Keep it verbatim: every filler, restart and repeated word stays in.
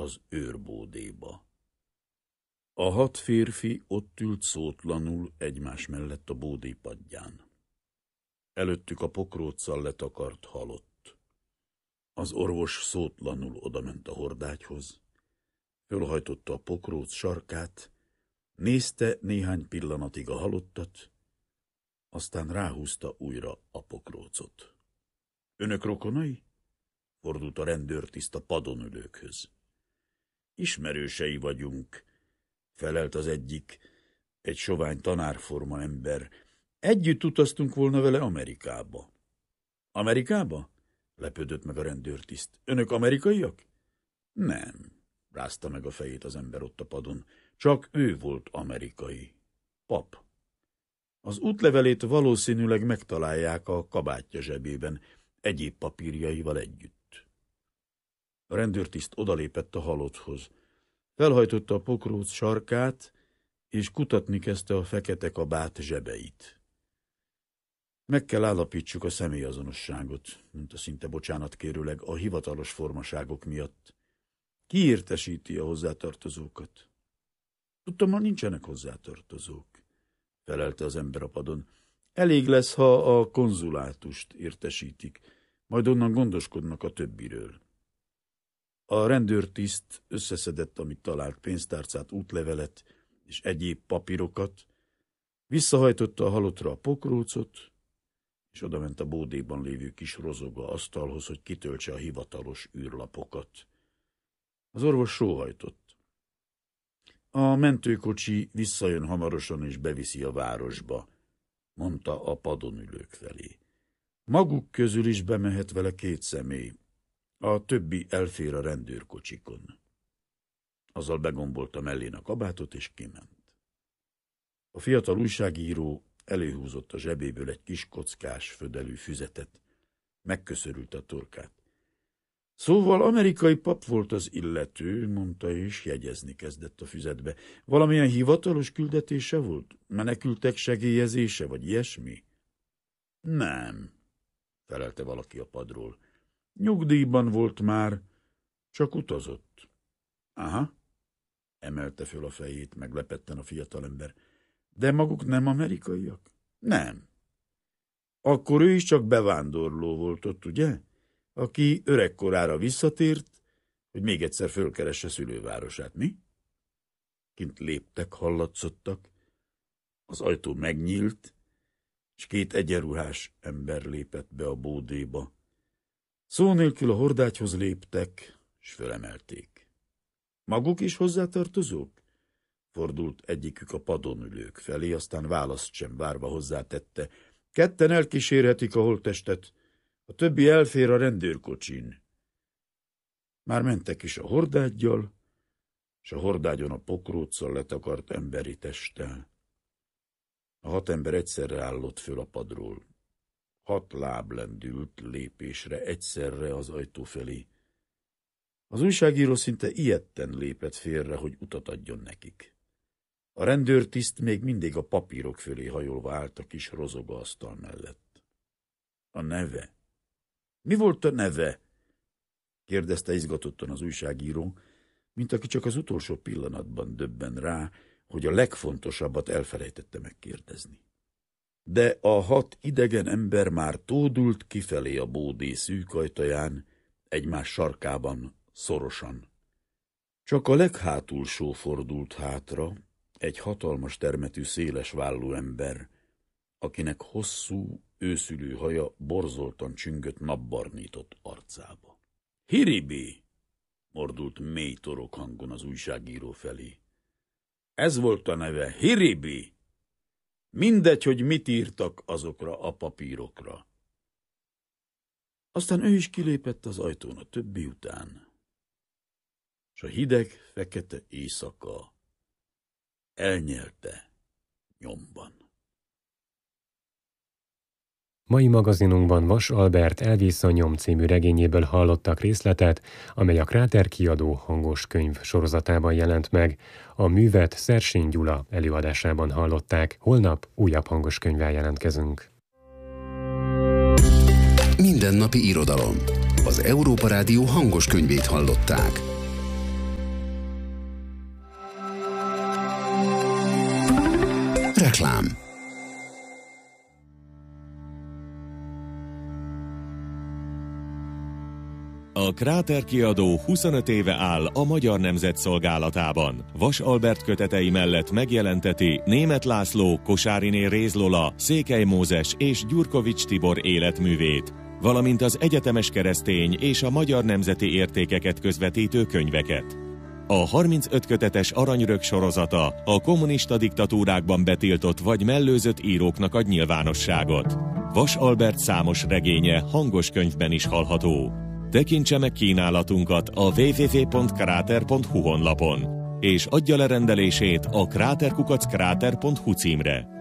az őrbódéba. A hat férfi ott ült szótlanul egymás mellett a bódé padján. Előttük a pokróccal letakart halott. Az orvos szótlanul odament a hordágyhoz, fölhajtotta a pokróc sarkát, nézte néhány pillanatig a halottat, aztán ráhúzta újra a pokrócot. Önök rokonai? Fordult a rendőrtiszt a padon ülőkhöz. Ismerősei vagyunk, felelt az egyik, egy sovány tanárforma ember. Együtt utaztunk volna vele Amerikába. Amerikába? Lepődött meg a rendőrtiszt. Önök amerikaiak? Nem, rázta meg a fejét az ember ott a padon. Csak ő volt amerikai. Pap. Az útlevelét valószínűleg megtalálják a kabátja zsebében, egyéb papírjaival együtt. A rendőrtiszt odalépett a halotthoz. Felhajtotta a pokróc sarkát, és kutatni kezdte a fekete kabát zsebeit. Meg kell állapítsuk a személyazonosságot, mondta szinte bocsánatkérőleg a hivatalos formaságok miatt. Ki értesíti a hozzátartozókat? Tudtommal nincsenek hozzátartozók, felelte az ember a padon. Elég lesz, ha a konzulátust értesítik, majd onnan gondoskodnak a többiről. A rendőrtiszt összeszedett, amit talált, pénztárcát, útlevelet és egyéb papírokat, visszahajtotta a halottra a pokrócot, és odament a bódéban lévő kis rozoga asztalhoz, hogy kitöltse a hivatalos űrlapokat. Az orvos sóhajtott. A mentőkocsi visszajön hamarosan és beviszi a városba, mondta a padon ülők felé. Maguk közül is bemehet vele két személy, a többi elfér a rendőrkocsikon. Azzal begombolta mellén a kabátot, és kiment. A fiatal újságíró előhúzott a zsebéből egy kis kockás, födelű füzetet. Megköszörült a torkát. Szóval amerikai pap volt az illető, mondta, és jegyezni kezdett a füzetbe. Valamilyen hivatalos küldetése volt? Menekültek segélyezése, vagy ilyesmi? Nem, felelte valaki a padról. Nyugdíjban volt már, csak utazott. Aha, emelte föl a fejét meglepetten a fiatalember. De maguk nem amerikaiak? Nem. Akkor ő is csak bevándorló volt ott, ugye? Aki öregkorára visszatért, hogy még egyszer fölkeresse szülővárosát, mi? Kint léptek, hallatszottak, az ajtó megnyílt, és két egyenruhás ember lépett be a bódéba. Szó nélkül a hordágyhoz léptek, és fölemelték. Maguk is hozzátartozók? Fordult egyikük a padon ülők felé, aztán választ sem várva hozzátette. Ketten elkísérhetik a holttestet, a többi elfér a rendőrkocsin. Már mentek is a hordággyal, és a hordágyon a pokróccal letakart emberi testtel. A hat ember egyszerre állott föl a padról. Hat láb lendült lépésre egyszerre az ajtó felé. Az újságíró szinte ijedten lépett félre, hogy utat adjon nekik. A rendőrtiszt még mindig a papírok fölé hajolva állt a kis rozoga asztal mellett. A neve? Mi volt a neve? Kérdezte izgatottan az újságíró, mint aki csak az utolsó pillanatban döbben rá, hogy a legfontosabbat elfelejtette megkérdezni. De a hat idegen ember már tódult kifelé a bódé szűk ajtaján, egymás sarkában, szorosan. Csak a leghátulsó fordult hátra, egy hatalmas termetű, széles vállú ember, akinek hosszú, őszülő haja borzoltan csüngött napbarnított arcába. Hiribi! Mordult mély torok hangon az újságíró felé. Ez volt a neve, Hiribi! Mindegy, hogy mit írtak azokra a papírokra. Aztán ő is kilépett az ajtón a többi után, s a hideg, fekete éjszaka elnyelte nyomban. Mai magazinunkban Vas Albert Elvész a nyom című regényéből hallottak részletet, amely a Kráter kiadó hangos könyv sorozatában jelent meg. A művet Szersény Gyula előadásában hallották. Holnap újabb hangos könyvvel jelentkezünk. Mindennapi irodalom. Az Európa Rádió hangos könyvét hallották. Reklám. A Kráter kiadó huszonöt éve áll a Magyar Nemzet szolgálatában. Vas Albert kötetei mellett megjelenteti Németh László, Kosáriné Réz Lola, Székely Mózes és Gyurkovics Tibor életművét, valamint az egyetemes keresztény és a magyar nemzeti értékeket közvetítő könyveket. A harmincöt kötetes Aranyrög sorozata a kommunista diktatúrákban betiltott vagy mellőzött íróknak ad nyilvánosságot. Vas Albert számos regénye hangos könyvben is hallható. Tekintse meg kínálatunkat a double-u double-u double-u pont kráter pont hu honlapon, és adja le rendelését a kráter kukac kráter pont hu címre.